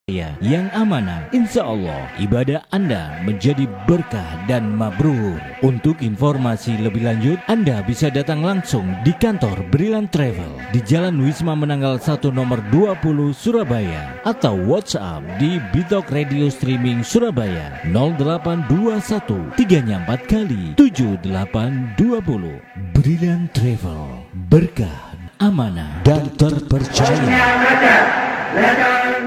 yang amanah. Insya Allah ibadah Anda menjadi berkah dan mabrur. Untuk informasi lebih lanjut, Anda bisa datang langsung di kantor Brilliant Travel di Jalan Wisma Menanggal 1 nomor 20 Surabaya, atau WhatsApp di Bitok Radio Streaming Surabaya 0821 3 4 kali 7820. Brilliant Travel, berkah, amanah dan terpercaya.